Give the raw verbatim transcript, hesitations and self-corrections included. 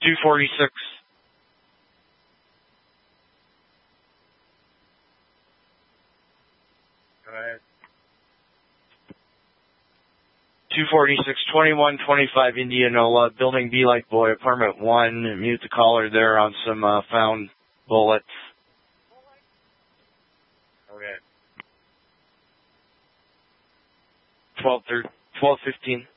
two forty-six. Go ahead. two forty-six, twenty-one twenty-five Indianola, Building B like boy, apartment one. Mute the caller there on some uh, found bullets. Okay. twelve, twelve fifteen.